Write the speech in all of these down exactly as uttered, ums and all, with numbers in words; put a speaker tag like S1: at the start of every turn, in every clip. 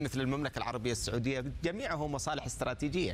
S1: مثل المملكة العربية السعودية جميعه مصالح استراتيجية.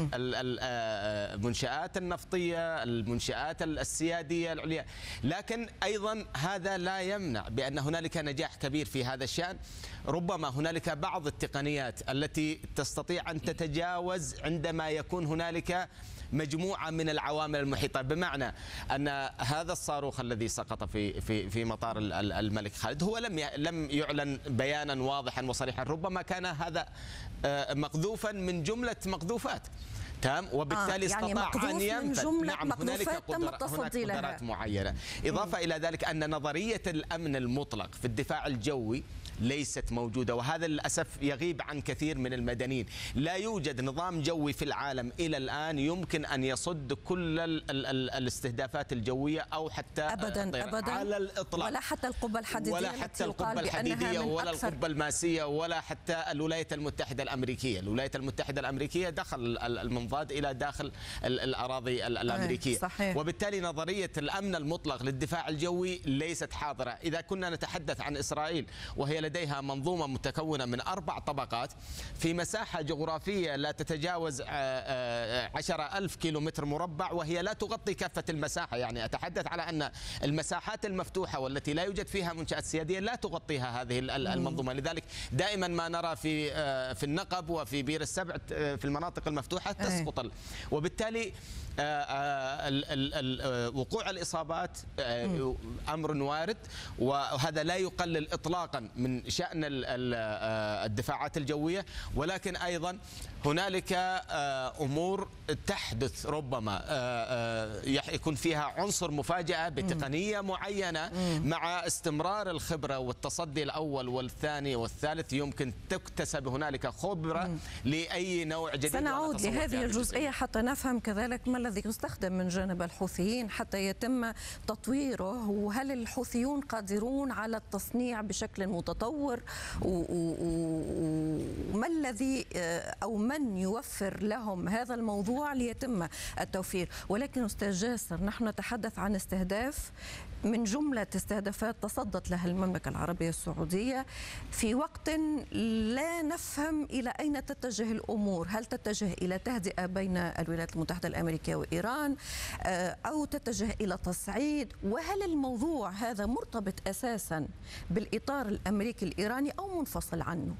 S1: المنشآت النفطية، المنشآت السيادية العليا، لكن أيضا هذا لا يمنع بأن هنالك نجاح كبير في هذا الشأن. ربما هنالك بعض التقنيات التي تستطيع أن تتجاوز عندما يكون هنالك مجموعة من العوامل المحيطة، بمعنى أن هذا الصاروخ الذي سقط في في في مطار الملك خالد هو لم لم يعلن بيانا واضحا وصريحا، ربما كان هذا مقذوفا من جملة مقذوفات. تمام، وبالتالي
S2: آه يعني
S1: استطاع أن ينفذ.
S2: نعم، هنالك قدر
S1: هناك قدرات معينة. إضافة إلى ذلك أن نظرية الأمن المطلق في الدفاع الجوي ليست موجودة، وهذا للأسف يغيب عن كثير من المدنيين. لا يوجد نظام جوي في العالم إلى الآن يمكن أن يصد كل ال ال ال الاستهدافات الجوية أو حتى
S2: أبدا أبدا
S1: على الإطلاق،
S2: ولا حتى القبة الحديدية،
S1: ولا حتى القبة الحديدية ولا القبة الماسية ولا حتى الولايات المتحدة الأمريكية. الولايات المتحدة الأمريكية دخل المنضاد إلى داخل الأراضي الأمريكية،
S2: صحيح.
S1: وبالتالي نظرية الأمن المطلق للدفاع الجوي ليست حاضرة. إذا كنا نتحدث عن إسرائيل وهي لديها منظومة متكونة من أربع طبقات في مساحة جغرافية لا تتجاوز عشرة ألف كيلومتر مربع، وهي لا تغطي كافة المساحة. يعني أتحدث على أن المساحات المفتوحة والتي لا يوجد فيها منشآت سيادية لا تغطيها هذه المنظومة. لذلك دائما ما نرى في في النقب وفي بير السبع في المناطق المفتوحة تسقط، وبالتالي وقوع الإصابات أمر وارد، وهذا لا يقلل إطلاقا من شأن الدفاعات الجوية، ولكن أيضا هنالك أمور تحدث ربما يكون فيها عنصر مفاجأة بتقنية معينة. مع استمرار الخبرة والتصدي الأول والثاني والثالث يمكن تكتسب هنالك خبرة لأي نوع جديد.
S2: سنعود لهذه الجزئية حتى نفهم كذلك ما الذي يستخدم من جانب الحوثيين حتى يتم تطويره، وهل الحوثيون قادرون على التصنيع بشكل متطور، وما الذي أو من يوفر لهم هذا الموضوع ليتم التوفير. ولكن أستاذ جاسر، نحن نتحدث عن استهداف من جملة استهدافات تصدت لها المملكة العربية السعودية في وقت لا نفهم إلى أين تتجه الأمور. هل تتجه إلى تهدئة بين الولايات المتحدة الأمريكية وإيران أو تتجه إلى تصعيد؟ وهل الموضوع هذا مرتبط أساسا بالإطار الأمريكي الإيراني أو منفصل عنه؟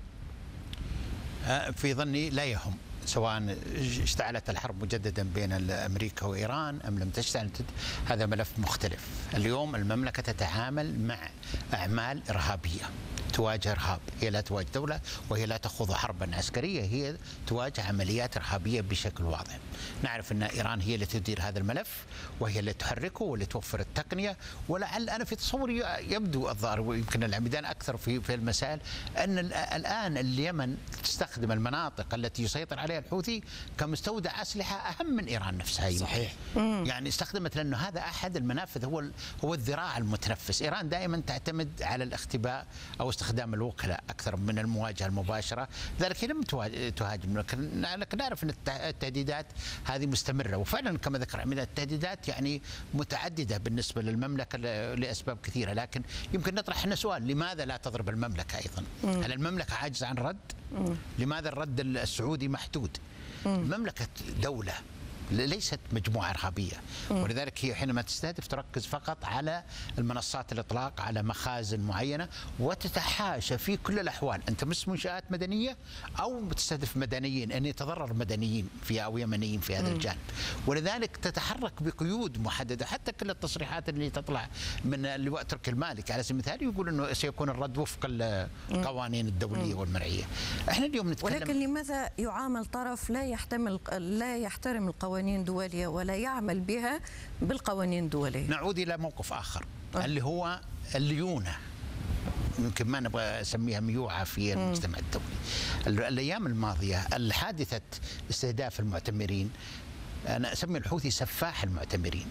S3: في ظني لا يهم، سواء اشتعلت الحرب مجددا بين أمريكا وإيران أم لم تشتعل، هذا ملف مختلف. اليوم المملكة تتعامل مع أعمال إرهابية، تواجه إرهاب، هي لا تواجه دولة وهي لا تخوض حربا عسكرية، هي تواجه عمليات إرهابية بشكل واضح. نعرف أن إيران هي التي تدير هذا الملف وهي التي تحركه والتي توفر التقنية. ولعل أنا في تصوري يبدو الظاهر، ويمكن العميدان أكثر في في المسائل، أن الآن اليمن تستخدم المناطق التي يسيطر عليها الحوثي كمستودع أسلحة أهم من إيران نفسها.
S1: صحيح.
S3: يعني استخدمت، لأنه هذا أحد المنافذ، هو هو الذراع المتنفس. إيران دائما تعتمد على الاختباء أو استخدام الوكلاء أكثر من المواجهة المباشرة، لذلك لم تهاجم. لكن نعرف أن التهديدات هذه مستمرة، وفعلا كما ذكر عميد التهديدات يعني متعددة بالنسبة للمملكة لأسباب كثيرة. لكن يمكن نطرح هنا سؤال: لماذا لا تضرب المملكة أيضا؟ هل المملكة عاجزة عن رد؟ لماذا الرد السعودي محدود؟ المملكة دولة ليست مجموعة إرهابية، ولذلك هي حينما تستهدف تركز فقط على المنصات الإطلاق، على مخازن معينة، وتتحاشى في كل الأحوال أن تمس منشآت مدنية أو تستهدف مدنيين، أن يتضرر مدنيين فيها أو يمنيين في هذا الجانب. ولذلك تتحرك بقيود محددة. حتى كل التصريحات اللي تطلع من اللواء تركي المالكي على سبيل المثال يقول أنه سيكون الرد وفق القوانين الدولية والمرعية. احنا اليوم نتكلم،
S2: ولكن لماذا يعامل طرف لا يحتمل لا يحترم القوانين دولية ولا يعمل بها بالقوانين الدولية؟
S3: نعود إلى موقف آخر أه. اللي هو الليونة، يمكن ما نبغى اسميها ميوعة في المجتمع الدولي. الأيام الماضية الحادثة استهداف المعتمرين، أنا أسمي الحوثي سفاح المعتمرين.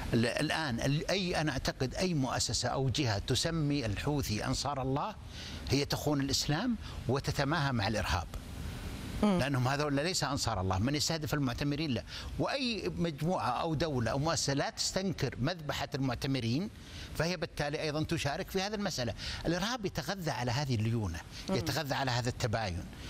S3: الآن أي أنا أعتقد أي مؤسسة أو جهة تسمي الحوثي أنصار الله هي تخون الإسلام وتتماهى مع الإرهاب. لانهم هذول ليس انصار الله، من يستهدف المعتمرين لا. واي مجموعه او دوله او مؤسسه لا تستنكر مذبحه المعتمرين فهي بالتالي ايضا تشارك في هذه المساله. الارهاب يتغذى على هذه الليونه، يتغذى على هذا التباين.